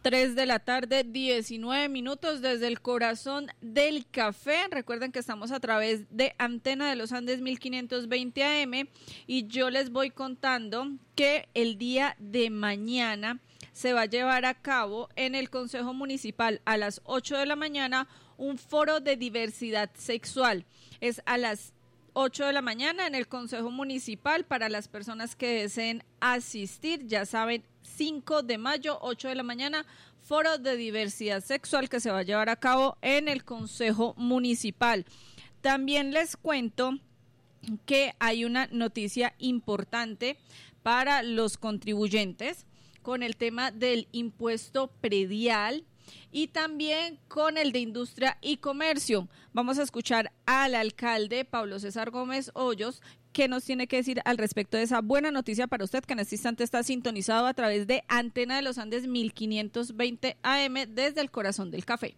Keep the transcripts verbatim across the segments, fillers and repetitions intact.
tres de la tarde, diecinueve minutos desde el corazón del café. Recuerden que estamos a través de Antena de los Andes mil quinientos veinte A M y yo les voy contando que el día de mañana se va a llevar a cabo en el Consejo Municipal a las ocho de la mañana un foro de diversidad sexual. Es a las ocho de la mañana en el Consejo Municipal para las personas que deseen asistir. Ya saben, cinco de mayo, ocho de la mañana, foro de diversidad sexual que se va a llevar a cabo en el Consejo Municipal. También les cuento que hay una noticia importante para los contribuyentes con el tema del impuesto predial y también con el de industria y comercio. Vamos a escuchar al alcalde Pablo César Gómez Hoyos, que nos tiene que decir al respecto de esa buena noticia para usted, que en este instante está sintonizado a través de Antena de los Andes mil quinientos veinte A M desde el corazón del café.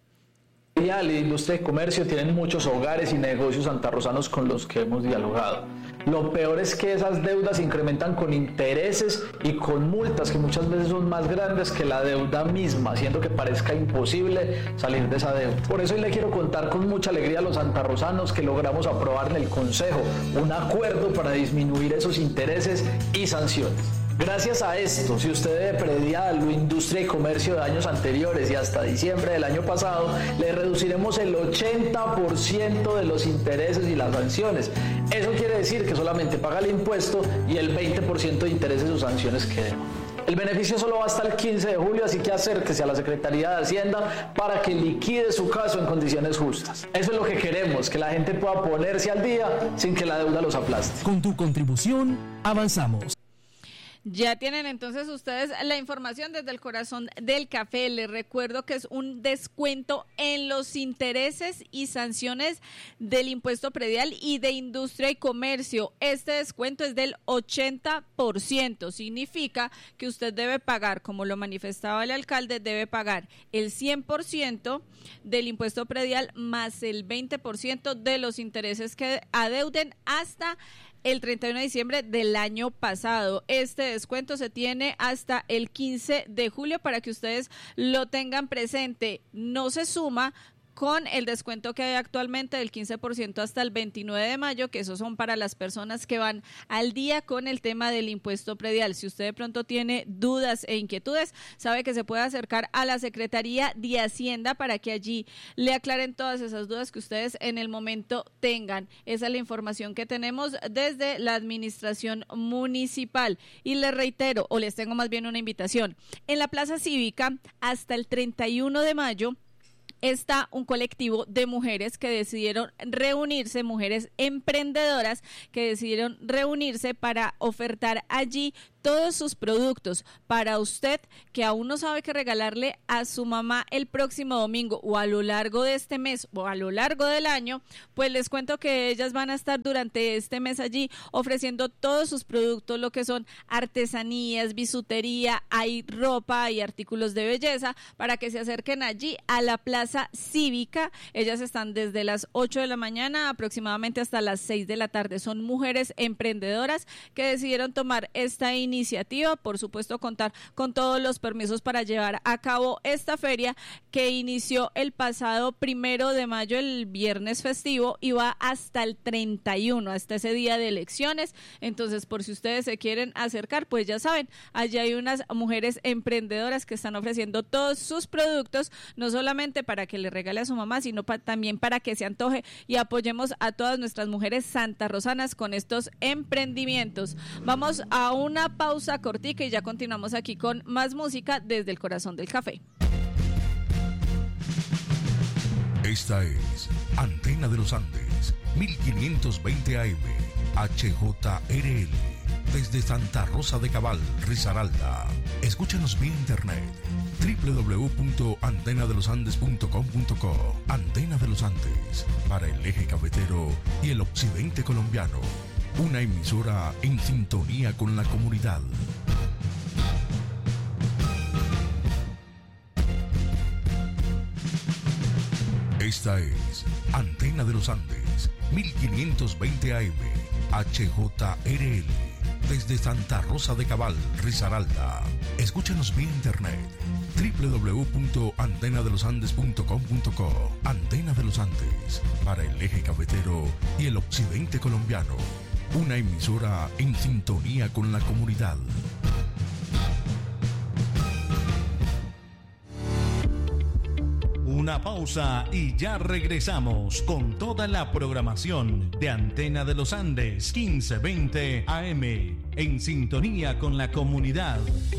La industria y comercio tienen muchos hogares y negocios santarrosanos con los que hemos dialogado. Lo peor es que esas deudas se incrementan con intereses y con multas que muchas veces son más grandes que la deuda misma, haciendo que parezca imposible salir de esa deuda. Por eso hoy le quiero contar con mucha alegría a los santarrosanos que logramos aprobar en el Consejo un acuerdo para disminuir esos intereses y sanciones. Gracias a esto, si usted debe predial o industria y comercio de años anteriores y hasta diciembre del año pasado, le reduciremos el ochenta por ciento de los intereses y las sanciones. Eso quiere decir que solamente paga el impuesto y el veinte por ciento de intereses o sanciones que debe. El beneficio solo va hasta el quince de julio, así que acérquese a la Secretaría de Hacienda para que liquide su caso en condiciones justas. Eso es lo que queremos, que la gente pueda ponerse al día sin que la deuda los aplaste. Con tu contribución, avanzamos. Ya tienen entonces ustedes la información desde el corazón del café. Les recuerdo que es un descuento en los intereses y sanciones del impuesto predial y de industria y comercio. Este descuento es del ochenta por ciento. Significa que usted debe pagar, como lo manifestaba el alcalde, debe pagar el cien por ciento del impuesto predial más el veinte por ciento de los intereses que adeuden hasta el treinta y uno de diciembre del año pasado. Este descuento se tiene hasta el quince de julio para que ustedes lo tengan presente. No se suma con el descuento que hay actualmente del quince por ciento hasta el veintinueve de mayo, que esos son para las personas que van al día con el tema del impuesto predial. Si usted de pronto tiene dudas e inquietudes, sabe que se puede acercar a la Secretaría de Hacienda para que allí le aclaren todas esas dudas que ustedes en el momento tengan. Esa es la información que tenemos desde la administración municipal. Y les reitero, o les tengo más bien una invitación, en la Plaza Cívica hasta el treinta y uno de mayo está un colectivo de mujeres que decidieron reunirse, mujeres emprendedoras que decidieron reunirse para ofertar allí todos sus productos para usted que aún no sabe qué regalarle a su mamá el próximo domingo o a lo largo de este mes o a lo largo del año. Pues les cuento que ellas van a estar durante este mes allí ofreciendo todos sus productos, lo que son artesanías, bisutería, hay ropa, hay artículos de belleza, para que se acerquen allí a la Plaza Cívica. Ellas están desde las ocho de la mañana aproximadamente hasta las seis de la tarde. Son mujeres emprendedoras que decidieron tomar esta iniciativa iniciativa, por supuesto contar con todos los permisos para llevar a cabo esta feria que inició el pasado primero de mayo, el viernes festivo, y va hasta el treinta y uno, hasta ese día de elecciones. Entonces, por si ustedes se quieren acercar, pues ya saben, allí hay unas mujeres emprendedoras que están ofreciendo todos sus productos, no solamente para que le regale a su mamá, sino pa- también para que se antoje y apoyemos a todas nuestras mujeres santarrosanas con estos emprendimientos. Vamos a una pausa cortica y ya continuamos aquí con más música desde el corazón del café. Esta es Antena de los Andes, mil quinientos veinte A M, H J R L, desde Santa Rosa de Cabal, Risaralda. Escúchanos vía internet, doble u doble u doble u punto antena de los andes punto com punto co. Antena de los Andes, para el eje cafetero y el occidente colombiano. Una emisora en sintonía con la comunidad. Esta es Antena de los Andes, mil quinientos veinte A M, H J R L, desde Santa Rosa de Cabal, Risaralda. Escúchanos vía internet doble u doble u doble u punto antena de los andes punto com punto co. Antena de los Andes, para el eje cafetero y el occidente colombiano. Una emisora en sintonía con la comunidad. Una pausa y ya regresamos con toda la programación de Antena de los Andes quince veinte A M, en sintonía con la comunidad.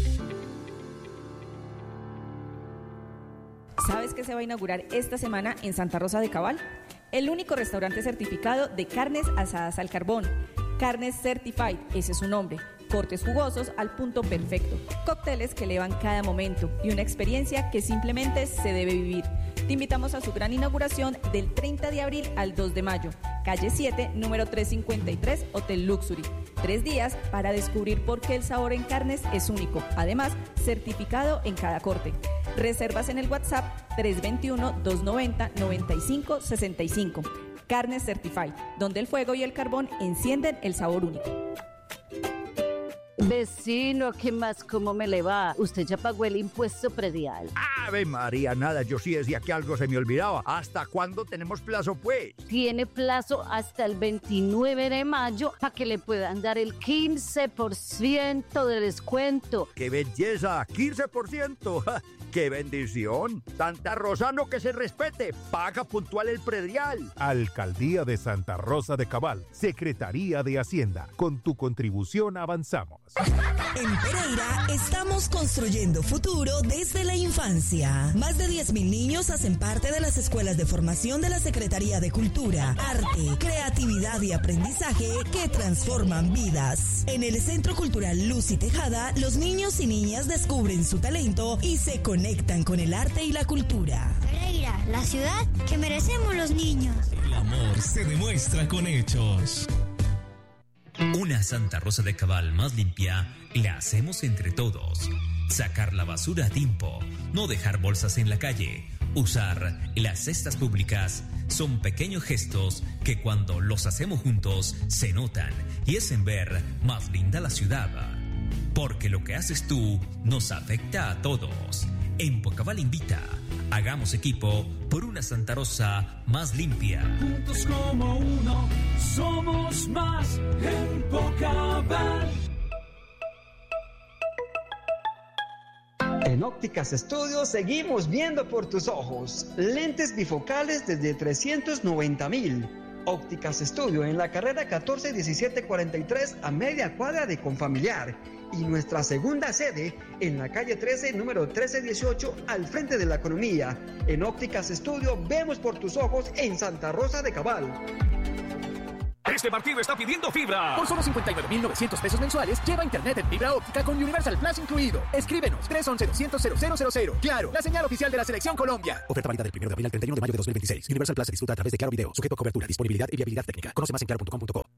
¿Sabes qué se va a inaugurar esta semana en Santa Rosa de Cabal? El único restaurante certificado de carnes asadas al carbón. Carnes Certified, ese es su nombre. Cortes jugosos al punto perfecto. Cócteles que elevan cada momento y una experiencia que simplemente se debe vivir. Te invitamos a su gran inauguración del treinta de abril al dos de mayo. Calle siete, número trescientos cincuenta y tres, Hotel Luxury. Tres días para descubrir por qué el sabor en carnes es único. Además, certificado en cada corte. Reservas en el WhatsApp tres dos uno, dos nueve cero, nueve cinco seis cinco. Carnes Certified, donde el fuego y el carbón encienden el sabor único. Vecino, ¿qué más? ¿Cómo me le va? ¿Usted ya pagó el impuesto predial? Ave María, nada, yo sí decía que algo se me olvidaba. ¿Hasta cuándo tenemos plazo, pues? Tiene plazo hasta el veintinueve de mayo para que le puedan dar el quince por ciento de descuento. ¡Qué belleza! ¡quince por ciento! ¡Qué bendición! Santa Rosano que se respete, paga puntual el predial. Alcaldía de Santa Rosa de Cabal, Secretaría de Hacienda. Con tu contribución avanzamos. En Pereira estamos construyendo futuro desde la infancia. Más de diez mil niños hacen parte de las escuelas de formación de la Secretaría de Cultura, Arte, Creatividad y Aprendizaje que transforman vidas. En el Centro Cultural Luz y Tejada, los niños y niñas descubren su talento y se conectan con el arte y la cultura. Pereira, la ciudad que merecemos los niños. El amor se demuestra con hechos. Una Santa Rosa de Cabal más limpia la hacemos entre todos. Sacar la basura a tiempo, no dejar bolsas en la calle, usar las cestas públicas son pequeños gestos que cuando los hacemos juntos se notan y hacen ver más linda la ciudad. Porque lo que haces tú nos afecta a todos. Empocabal invita. Hagamos equipo por una Santa Rosa más limpia. Juntos como uno, somos más Empocabal. En Ópticas Estudio seguimos viendo por tus ojos. Lentes bifocales desde trescientos noventa mil. Ópticas Estudio en la carrera catorce diecisiete cuarenta y tres a media cuadra de Confamiliar. Y nuestra segunda sede en la calle trece, número trece dieciocho, al frente de la economía. En Ópticas Estudio vemos por tus ojos en Santa Rosa de Cabal. Este partido está pidiendo fibra. Por solo cincuenta y nueve mil novecientos pesos mensuales, lleva internet en fibra óptica con Universal Plus incluido. Escríbenos tres once, doscientos, cero cero cero. Claro, la señal oficial de la Selección Colombia. Oferta válida del primero de abril al treinta y uno de mayo de dos mil veintiséis. Universal Plus se disfruta a través de Claro Video. Sujeto a cobertura, disponibilidad y viabilidad técnica. Conoce más en claro punto com punto co.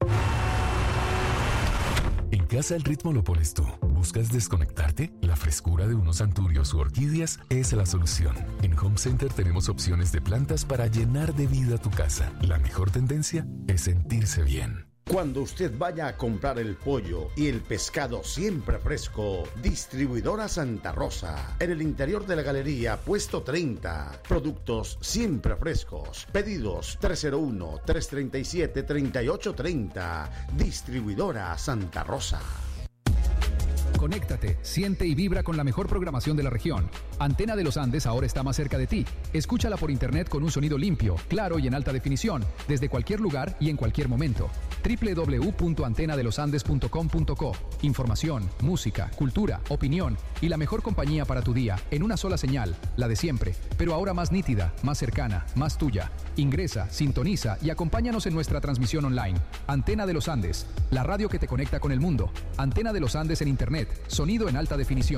En casa el ritmo lo pones tú. ¿Buscas desconectarte? La frescura de unos anturios u orquídeas es la solución. En Home Center tenemos opciones de plantas para llenar de vida tu casa. La mejor tendencia es sentirse bien. Cuando usted vaya a comprar el pollo y el pescado siempre fresco, Distribuidora Santa Rosa, en el interior de la galería, puesto treinta. Productos siempre frescos. Pedidos tres cero uno, tres tres siete, tres ocho tres cero. Distribuidora Santa Rosa. Conéctate, siente y vibra con la mejor programación de la región. Antena de los Andes ahora está más cerca de ti. Escúchala por internet con un sonido limpio, claro y en alta definición, desde cualquier lugar y en cualquier momento. doble u doble u doble u punto antena de los andes punto com punto co. Información, música, cultura, opinión y la mejor compañía para tu día en una sola señal, la de siempre, pero ahora más nítida, más cercana, más tuya. Ingresa, sintoniza y acompáñanos en nuestra transmisión online. Antena de los Andes, la radio que te conecta con el mundo. Antena de los Andes en internet, sonido en alta definición.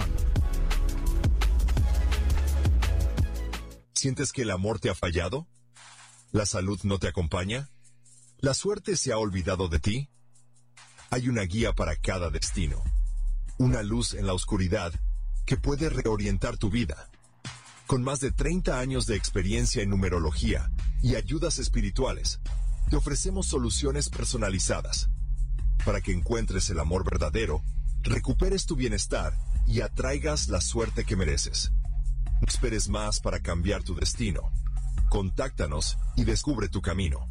¿Sientes que el amor te ha fallado? ¿La salud no te acompaña? ¿La suerte se ha olvidado de ti? Hay una guía para cada destino. Una luz en la oscuridad que puede reorientar tu vida. Con más de treinta años de experiencia en numerología y ayudas espirituales, te ofrecemos soluciones personalizadas para que encuentres el amor verdadero recuperes tu bienestar y atraigas la suerte que mereces. No esperes más para cambiar tu destino. Contáctanos y descubre tu camino.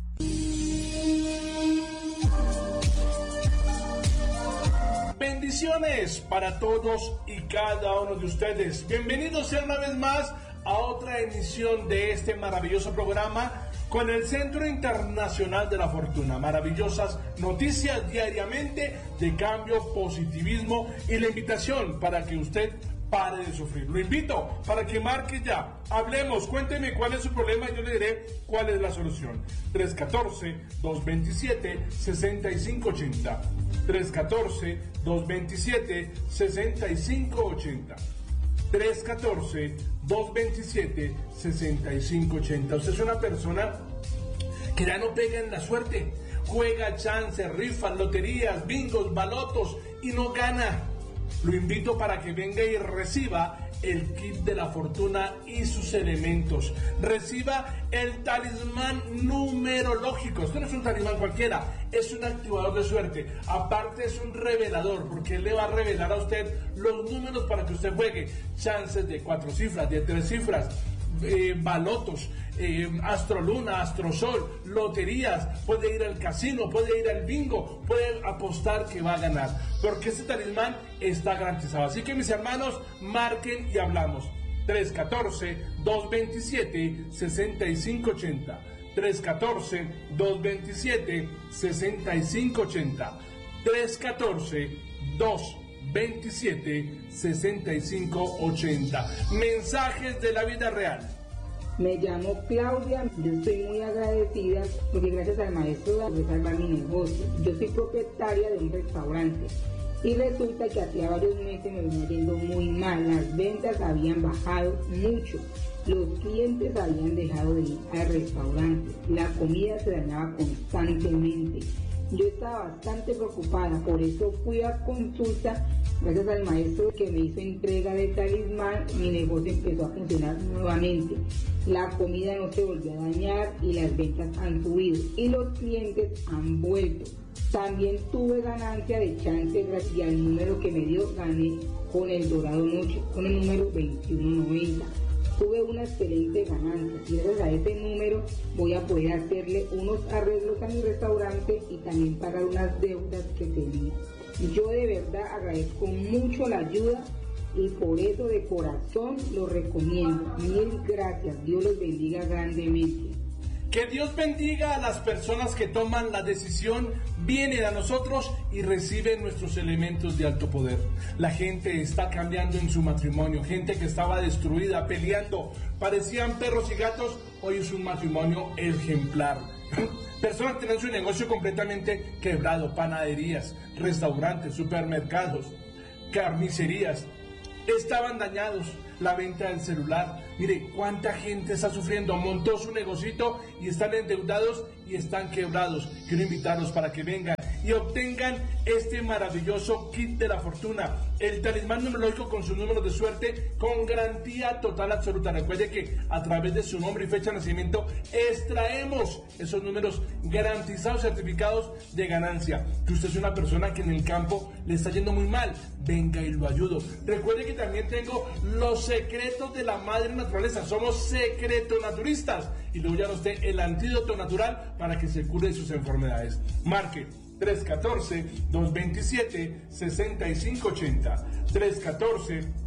Bendiciones para todos y cada uno de ustedes. Bienvenidos una vez más a otra emisión de este maravilloso programa con el Centro Internacional de la Fortuna. Maravillosas noticias diariamente de cambio, positivismo y la invitación para que usted pare de sufrir. Lo invito para que marque ya. Hablemos, cuénteme cuál es su problema y yo le diré cuál es la solución. tres uno cuatro, dos dos siete, seis cinco ocho cero. tres uno cuatro, dos dos siete, seis cinco ocho cero. tres uno cuatro, dos dos siete, seis cinco ocho cero. Usted es una persona que ya no pega en la suerte. Juega chance, rifas, loterías, bingos, balotos y no gana. Lo invito para que venga y reciba el kit de la fortuna y sus elementos. Reciba el talismán numerológico. Esto no es un talismán cualquiera, es un activador de suerte. Aparte es un revelador, porque él le va a revelar a usted los números para que usted juegue. Chances de cuatro cifras, de tres cifras, eh, balotos, eh, astroluna, astrosol, loterías. Puede ir al casino, puede ir al bingo, puede apostar que va a ganar, porque este talismán está garantizado. Así que mis hermanos, marquen y hablamos. tres uno cuatro, dos dos siete, seis cinco ocho cero. tres uno cuatro, dos dos siete, seis cinco ocho cero. tres uno cuatro, dos dos siete, seis cinco ocho cero. Mensajes de la vida real. Me llamo Claudia, yo estoy muy agradecida porque gracias al maestro de salvar mi negocio. Yo soy propietaria de un restaurante y resulta que hacía varios meses me venía yendo muy mal, las ventas habían bajado mucho, los clientes habían dejado de ir al restaurante, la comida se dañaba constantemente. Yo estaba bastante preocupada, por eso fui a consulta. Gracias al maestro que me hizo entrega de talismán, mi negocio empezó a funcionar nuevamente. La comida no se volvió a dañar y las ventas han subido y los clientes han vuelto. También tuve ganancia de chance gracias al número que me dio, gané con el Dorado Noche, con el número veintiuno noventa. Tuve una excelente ganancia y gracias a ese número voy a poder hacerle unos arreglos a mi restaurante y también pagar unas deudas que tenía. Yo de verdad agradezco mucho la ayuda y por eso de corazón lo recomiendo. Mil gracias, Dios los bendiga grandemente. Que Dios bendiga a las personas que toman la decisión, vienen a nosotros y reciben nuestros elementos de alto poder. La gente está cambiando en su matrimonio, gente que estaba destruida, peleando, parecían perros y gatos, hoy es un matrimonio ejemplar. Personas que tienen su negocio completamente quebrado, panaderías, restaurantes, supermercados, carnicerías, estaban dañados. La venta del celular, mire cuánta gente está sufriendo, montó su negocito y están endeudados y están quebrados. Quiero invitarlos para que vengan y obtengan este maravilloso kit de la fortuna, el talismán numerológico con sus números de suerte con garantía total absoluta. Recuerde que a través de su nombre y fecha de nacimiento extraemos esos números garantizados, certificados de ganancia. Que usted es una persona que en el campo le está yendo muy mal, venga y lo ayudo. Recuerde que también tengo los secretos de la madre naturaleza, somos secretonaturistas y le voy a dar a usted el antídoto natural para que se cure de sus enfermedades. Marque tres uno cuatro, dos dos siete, seis cinco ocho cero. tres uno cuatro,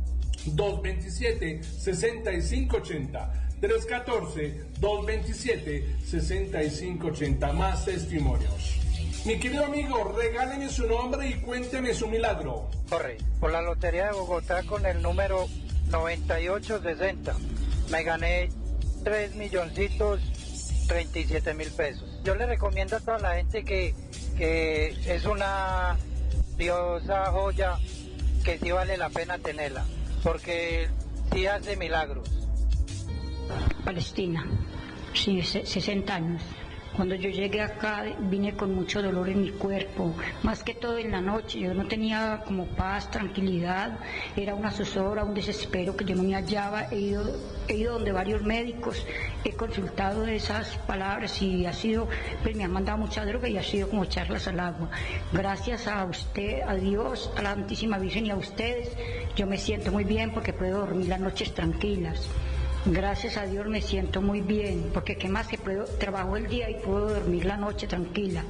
dos dos siete, seis cinco ocho cero. tres uno cuatro, dos dos siete, seis cinco ocho cero. Más testimonios. Mi querido amigo, regáleme su nombre y cuénteme su milagro. Corre, por la Lotería de Bogotá con el número noventa y ocho sesenta. Me gané tres milloncitos treinta y siete mil pesos. Yo le recomiendo a toda la gente que, que es una diosa joya que sí vale la pena tenerla, porque sí hace milagros. Palestina, sí, sesenta años. Cuando yo llegué acá vine con mucho dolor en mi cuerpo, más que todo en la noche. Yo no tenía como paz, tranquilidad, era una zozobra, un desespero que yo no me hallaba. He ido, he ido donde varios médicos, he consultado esas palabras y ha sido, pues me han mandado mucha droga y ha sido como echarlas al agua. Gracias a usted, a Dios, a la Santísima Virgen y a ustedes, yo me siento muy bien porque puedo dormir las noches tranquilas. Gracias a Dios me siento muy bien, porque qué más que puedo, trabajo el día y puedo dormir la noche tranquila.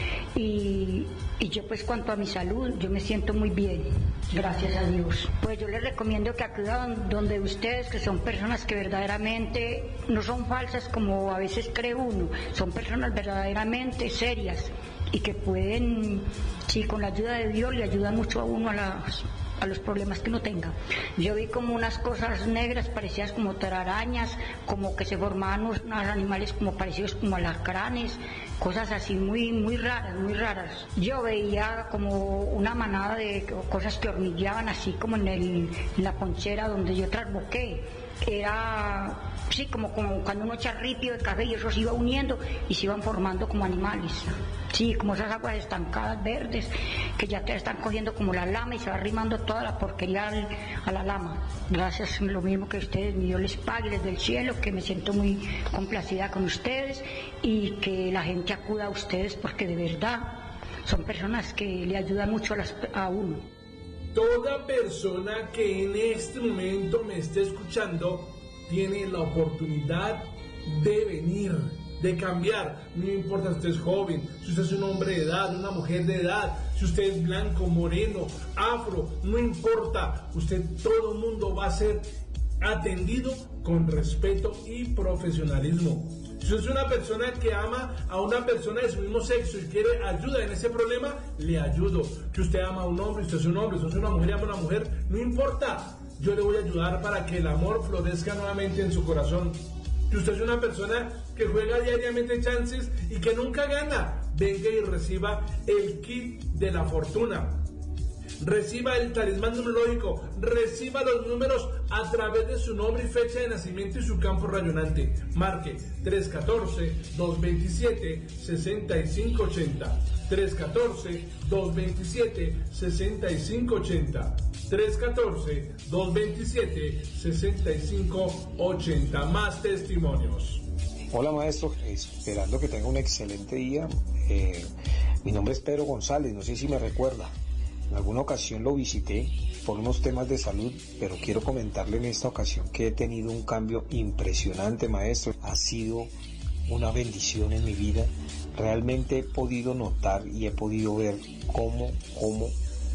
Y, y yo pues cuanto a mi salud, yo me siento muy bien, gracias a Dios. Pues yo les recomiendo que acudan donde ustedes, que son personas que verdaderamente no son falsas como a veces cree uno, son personas verdaderamente serias y que pueden, sí, con la ayuda de Dios le ayudan mucho a uno a las... a los problemas que uno tenga. Yo vi como unas cosas negras parecidas como telarañas, como que se formaban unos, unos animales como parecidos como alacranes, cosas así muy muy raras, muy raras. Yo veía como una manada de cosas que hormigueaban así como en, el, en la ponchera donde yo trasboqué. Era, sí, como, como cuando uno echa ripio de café y eso se iba uniendo y se iban formando como animales. Sí, como esas aguas estancadas verdes que ya te están cogiendo como la lama y se va arrimando toda la porquería al, a la lama. Gracias, lo mismo que ustedes, Dios les pague desde el cielo, que me siento muy complacida con ustedes y que la gente acuda a ustedes porque de verdad son personas que le ayudan mucho a, las, a uno. Toda persona que en este momento me esté escuchando tiene la oportunidad de venir, de cambiar. No importa si usted es joven, si usted es un hombre de edad, una mujer de edad, si usted es blanco, moreno, afro, no importa. Usted, todo el mundo va a ser atendido con respeto y profesionalismo. Si usted es una persona que ama a una persona de su mismo sexo y quiere ayuda en ese problema, le ayudo. Que usted ama a un hombre, usted es un hombre, usted es una mujer y ama a una mujer, no importa. Yo le voy a ayudar para que el amor florezca nuevamente en su corazón. Que usted es una persona que juega diariamente chances y que nunca gana, venga y reciba el kit de la fortuna. Reciba el talismán numerológico, reciba los números a través de su nombre y fecha de nacimiento y su campo rayonante. Marque tres uno cuatro, dos dos siete, seis cinco ocho cero. tres uno cuatro, dos dos siete, seis cinco ocho cero. tres uno cuatro, dos dos siete, seis cinco ocho cero. Más testimonios. Hola maestro, esperando que tenga un excelente día. Eh, mi nombre es Pedro González, no sé si me recuerda. En alguna ocasión lo visité por unos temas de salud, pero quiero comentarle en esta ocasión que he tenido un cambio impresionante, maestro. Ha sido una bendición en mi vida. Realmente he podido notar y he podido ver cómo, cómo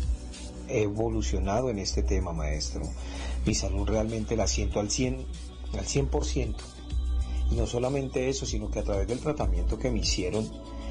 he evolucionado en este tema, maestro. Mi salud realmente la siento al cien, al cien por ciento. Y no solamente eso, sino que a través del tratamiento que me hicieron,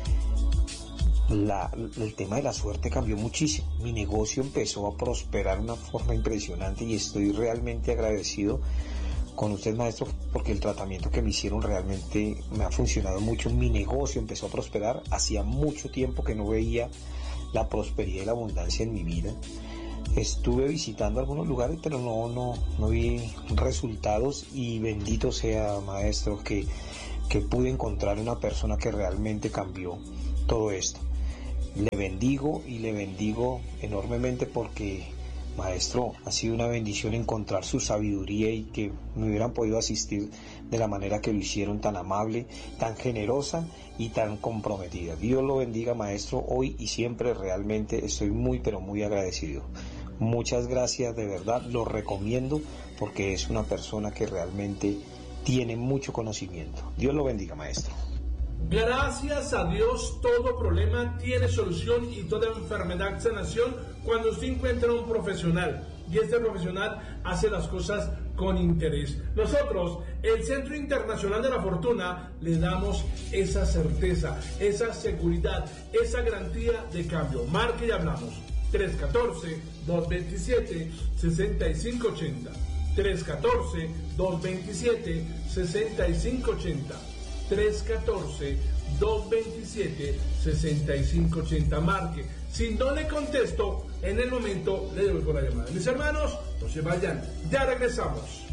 La, el tema de la suerte cambió muchísimo. Mi negocio empezó a prosperar de una forma impresionante y estoy realmente agradecido con usted, maestro, porque el tratamiento que me hicieron realmente me ha funcionado mucho. Mi negocio empezó a prosperar. Hacía mucho tiempo que no veía la prosperidad y la abundancia en mi vida. Estuve visitando algunos lugares, pero no, no, no vi resultados, y bendito sea, maestro, que, que pude encontrar una persona que realmente cambió todo esto. Le bendigo y le bendigo enormemente porque, maestro, ha sido una bendición encontrar su sabiduría y que me hubieran podido asistir de la manera que lo hicieron, tan amable, tan generosa y tan comprometida. Dios lo bendiga, maestro, hoy y siempre. Realmente estoy muy pero muy agradecido. Muchas gracias, de verdad, lo recomiendo porque es una persona que realmente tiene mucho conocimiento. Dios lo bendiga, maestro. Gracias a Dios, todo problema tiene solución y toda enfermedad sanación cuando usted encuentra un profesional, y este profesional hace las cosas con interés. Nosotros, el Centro Internacional de la Fortuna, le damos esa certeza, esa seguridad, esa garantía de cambio. Marque y hablamos. tres uno cuatro, dos dos siete, seis cinco ocho cero. tres uno cuatro, dos dos siete, seis cinco ocho cero. tres uno cuatro, dos dos siete, seis cinco ocho cero. Marque. Si no le contesto en el momento, le devuelvo la llamada. Mis hermanos, no se vayan, ya regresamos.